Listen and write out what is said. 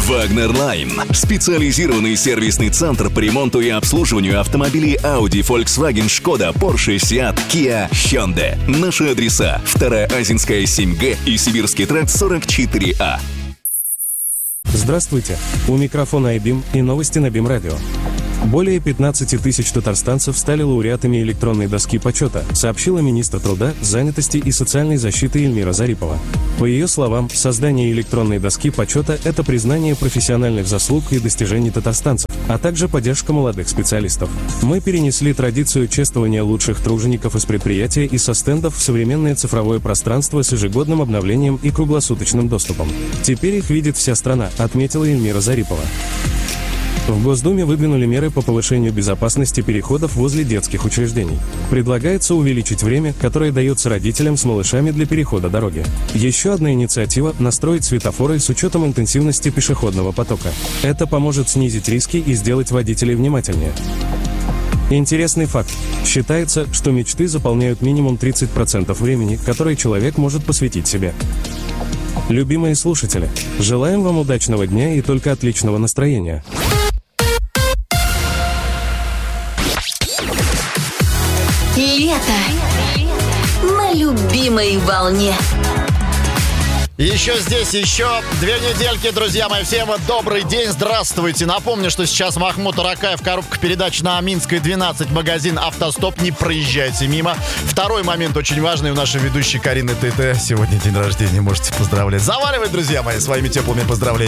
Wagner Line. Специализированный сервисный центр по ремонту и обслуживанию автомобилей Audi, Volkswagen, Skoda, Porsche, Seat, Kia, Hyundai. Наши адреса: 2-я Азинская 7Г и Сибирский тракт 44А. Здравствуйте. У микрофона iBeam и новости на BeamRadio. Более 15 тысяч татарстанцев стали лауреатами электронной доски почета, сообщила министр труда, занятости и социальной защиты Эльмира Зарипова. По ее словам, создание электронной доски почета – это признание профессиональных заслуг и достижений татарстанцев, а также поддержка молодых специалистов. Мы перенесли традицию чествования лучших тружеников из предприятия и со стендов в современное цифровое пространство с ежегодным обновлением и круглосуточным доступом. Теперь их видит вся страна, отметила Эльмира Зарипова. В Госдуме выдвинули меры по повышению безопасности переходов возле детских учреждений. Предлагается увеличить время, которое дается родителям с малышами для перехода дороги. Еще одна инициатива – настроить светофоры с учетом интенсивности пешеходного потока. Это поможет снизить риски и сделать водителей внимательнее. Интересный факт. Считается, что мечты заполняют минимум 30% времени, которое человек может посвятить себе. Любимые слушатели, желаем вам удачного дня и только отличного настроения. Лето на любимой волне. Еще здесь, еще 2 недельки, друзья мои. Всем добрый день, здравствуйте. Напомню, что сейчас Махмуд Аракаев, коробка передач на Минской 12, магазин «Автостоп». Не проезжайте мимо. Второй момент очень важный. У нашей ведущей Карины ТТ сегодня день рождения. Можете поздравлять. Заваривать, друзья мои, своими теплыми поздравлениями.